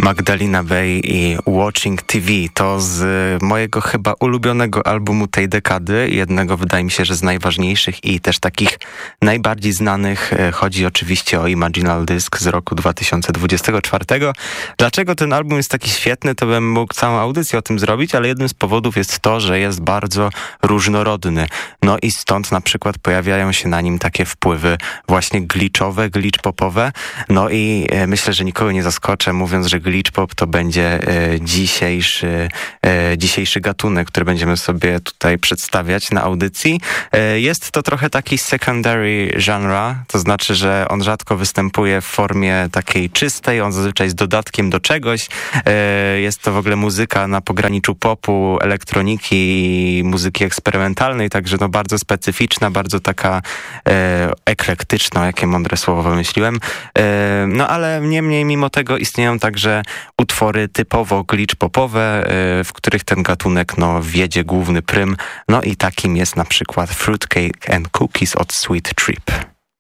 Magdalena Bay i Watching TV to z mojego chyba ulubionego albumu tej dekady, jednego wydaje mi się, że z najważniejszych i też takich najbardziej znanych. Chodzi oczywiście o Imaginal Disc z roku 2024. Dlaczego ten album jest taki świetny, to bym mógł całą audycję o tym zrobić, ale jednym z powodów jest to, że jest bardzo różnorodny. No i stąd na przykład pojawiają się na nim takie wpływy właśnie glitchowe, glitch popowe. No i myślę, że nikogo nie zaskoczę, mówiąc, że glitch pop to będzie dzisiejszy gatunek, który będziemy sobie tutaj przedstawiać na audycji. Jest to trochę taki secondary genre, to znaczy, że on rzadko występuje w formie takiej czystej, on zazwyczaj jest dodatkiem do czegoś. Jest to w ogóle muzyka na pograniczu popu, elektroniki i muzyki eksperymentalnej, także no bardzo specyficzna, bardzo taka eklektyczna, jakie mądre słowo wymyśliłem. No ale niemniej mimo tego istnieją także utwory typowo glitch popowe, w których ten gatunek no wiedzie główny prym. No i takim jest na przykład Fruitcake and Cookies od Sweet Trip.